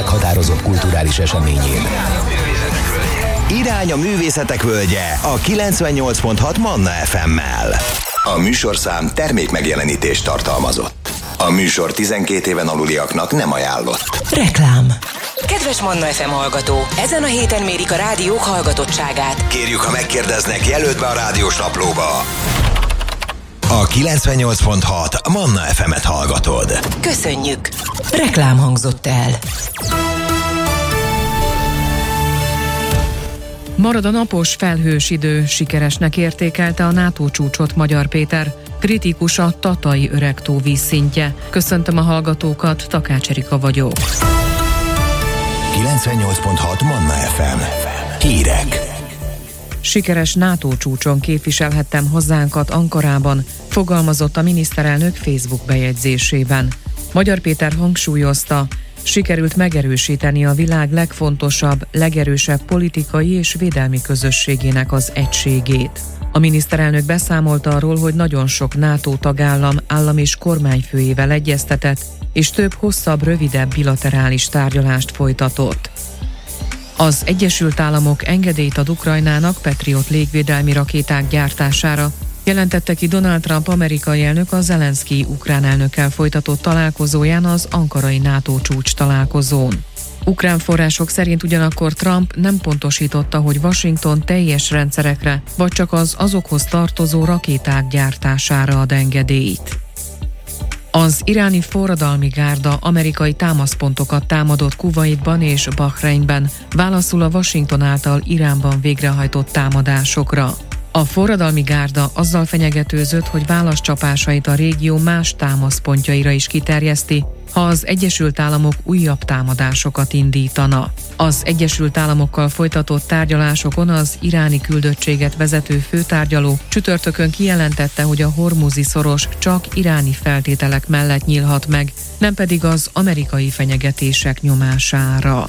meghatározott kulturális eseményén. Irány a művészetek völgye a 98.6 Manna FM-mel. A műsorszám termék megjelenítést tartalmazott. A műsor 12 éven aluliaknak nem ajánlott. Reklám. Kedves Manna FM hallgató, ezen a héten mérik a rádiók hallgatottságát. Kérjük, ha megkérdeznek, jelölt be a rádiós naplóba. A 98.6 Manna FM-et hallgatod. Köszönjük! Reklám hangzott el. Marad a napos, felhős idő, sikeresnek értékelte a NATO csúcsot Magyar Péter. Kritikus a tatai öregtó vízszintje. Köszöntöm a hallgatókat, Takács Erika vagyok. 98.6 Manna FM. Hírek. Sikeres NATO csúcson képviselhettem hazánkat Ankarában, fogalmazott a miniszterelnök Facebook bejegyzésében. Magyar Péter hangsúlyozta, sikerült megerősíteni a világ legfontosabb, legerősebb politikai és védelmi közösségének az egységét. A miniszterelnök beszámolt arról, hogy nagyon sok NATO tagállam állam- és kormányfőjével egyeztetett, és több hosszabb, rövidebb bilaterális tárgyalást folytatott. Az Egyesült Államok engedélyt ad Ukrajnának Patriot légvédelmi rakéták gyártására, jelentette ki Donald Trump amerikai elnök a Zelenszkij ukrán elnökkel folytatott találkozóján az ankarai NATO csúcs találkozón. Ukrán források szerint ugyanakkor Trump nem pontosította, hogy Washington teljes rendszerekre, vagy csak az azokhoz tartozó rakéták gyártására ad engedélyt. Az iráni forradalmi gárda amerikai támaszpontokat támadott Kuwaitban és Bahreinben, válaszul a Washington által Iránban végrehajtott támadásokra. A forradalmi gárda azzal fenyegetőzött, hogy válaszcsapásait a régió más támaszpontjaira is kiterjeszti, ha az Egyesült Államok újabb támadásokat indítana. Az Egyesült Államokkal folytatott tárgyalásokon az iráni küldöttséget vezető főtárgyaló csütörtökön kijelentette, hogy a Hormuzi szoros csak iráni feltételek mellett nyílhat meg, nem pedig az amerikai fenyegetések nyomására.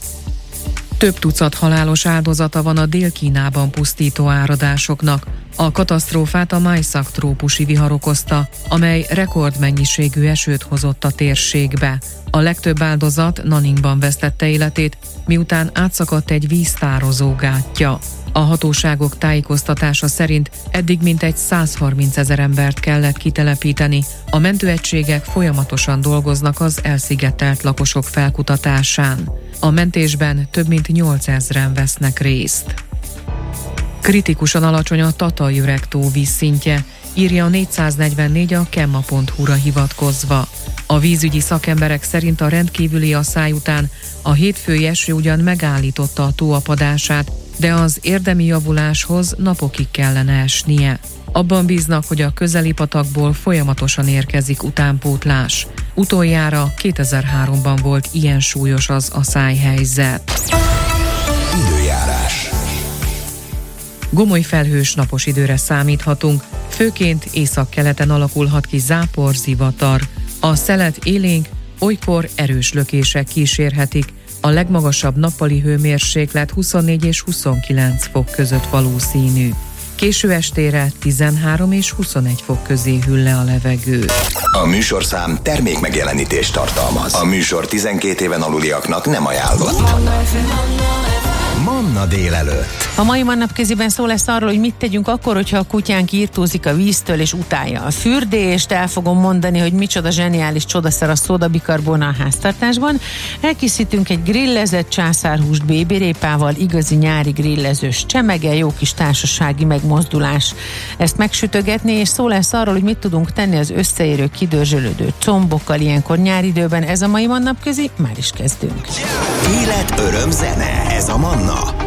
Több tucat halálos áldozata van a Dél-Kínában pusztító áradásoknak. A katasztrófát a Maisak trópusi vihar okozta, amely rekordmennyiségű esőt hozott a térségbe. A legtöbb áldozat Nanningban vesztette életét, miután átszakadt egy víztározó gátja. A hatóságok tájékoztatása szerint eddig mintegy 130 000 embert kellett kitelepíteni. A mentőegységek folyamatosan dolgoznak az elszigetelt lakosok felkutatásán. A mentésben több mint 8000-en vesznek részt. Kritikusan alacsony a tatai öregtó vízszintje, írja a 444 a kemma.hu-ra hivatkozva. A vízügyi szakemberek szerint a rendkívüli asszály után a hétfői eső ugyan megállította a tó apadását, de az érdemi javuláshoz napokig kellene esnie. Abban bíznak, hogy a közeli patakból folyamatosan érkezik utánpótlás. Utoljára 2003-ban volt ilyen súlyos az asszályhelyzet. Időjárás. Gomoly felhős napos időre számíthatunk, főként északkeleten alakulhat ki zápor, zivatar. A szelet élénk, olykor erős lökések kísérhetik, a legmagasabb nappali hőmérséklet 24 és 29 fok között valószínű. Késő estére 13 és 21 fok közé hűl le a levegő. A műsorszám termék megjelenítést tartalmaz. A műsor 12 éven aluliaknak nem ajánlott. Manna délelőtt. A mai Mannapköziben szó lesz arról, hogy mit tegyünk akkor, hogyha a kutyánk írtózik a víztől és utálja a fürdést. El fogom mondani, hogy micsoda zseniális csodaszer a szódabikarbóna a háztartásban. Elkészítünk egy grillezett császárhúst bébérépával, igazi nyári grillezős csemege, jó kis társasági megmozdulás ezt megsütögetni, és szó lesz arról, hogy mit tudunk tenni az összeérő, kidörzsölődő combokkal ilyenkor nyári időben. Ez a mai Mannapközi, már is kezdünk. Élet, öröm, zene, ez a Manna.